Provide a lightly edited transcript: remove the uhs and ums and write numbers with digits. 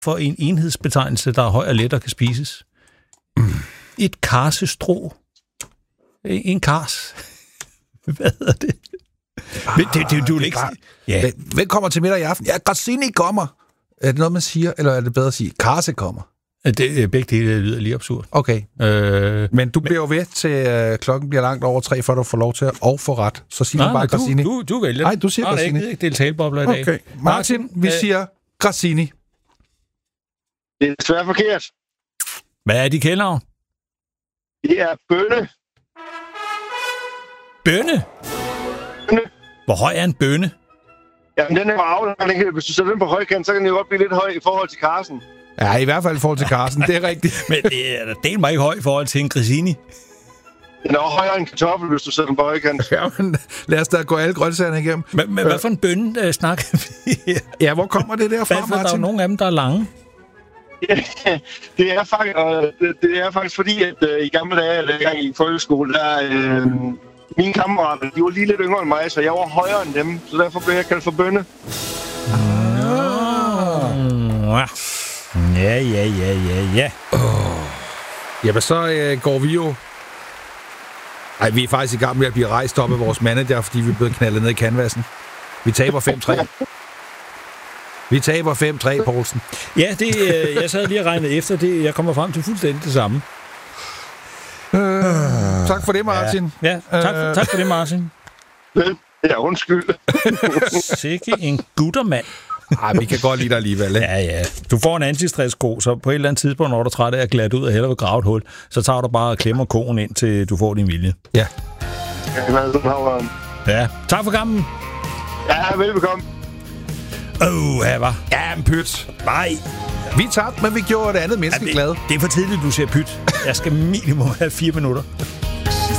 for en enhedsbetegnelse, der er høj og let og kan spises? Et karsestrå. En kars. Hvad hedder det? Du vil ikke sige. Ja. Hvem kommer til middag i aften? Ja, Grassini kommer. Er det noget, man siger, eller er det bedre at sige, Karse kommer? Begge dele lyder lige absurd. Okay. Men du bliver jo ved til klokken bliver langt over 3, før du får lov til at få ret. Så siger du bare Grassini. Du vælger. Nej, du siger Grassini. Jeg ikke dele talebobler i dag. Okay. Martin, vi siger Grassini. Det er desværre forkert. Hvad er de kældnavn? Det er bønne. Bønne? Hvor høj er en bønne? Jamen, den er jo afhængig. Hvis du sætter den på højkant, så kan den jo godt blive lidt høj i forhold til Carsten. Ja, i hvert fald i forhold til Carsten. Det er rigtigt. Men det er del mig ikke høj i forhold til en Grassini. Den er også højere end kartoffel, hvis du sætter den på højkant. Ja, men lad os da gå alle grøntsagerne igennem. Men hvad for en bønne snakker vi? Ja, hvor kommer det derfra, Martin? Der er jo nogle af dem, der er lange. Det er faktisk fordi, at i gamle dage, dengang i folkeskole, der mine kammerater, de var lige lidt yngre end mig, så jeg var højere end dem, så derfor blev jeg kaldt for bønne. Ja. Jamen, så går vi jo... Ej, vi er faktisk i gang med at blive rejst op af vores manager, fordi vi er blevet knaldet ned i canvassen. Vi taber 5-3. Vi taber 5-3, Poulsen. Ja, jeg sad lige og regnede efter det. Jeg kommer frem til fuldstændig det samme. Tak for det, Martin. Ja, tak for det, Martin. Ja, undskyld. Sikke en guttermand. Ej, vi kan godt lide dig alligevel, ikke? Ja. Du får en antistress-ko, så på et eller andet tidspunkt, når du er træt af at glatte ud og hellere vil grave et hul, så tager du bare og klemmer koen ind, til du får din vilje. Ja. Ja, tak for kampen. Ja, velbekomme. Hvad? Ja, en pyt. Nej. Vi tabte, men vi gjorde det andet menneske glad. Det er for tidligt, du siger pyt. Jeg skal minimum have 4 minutter.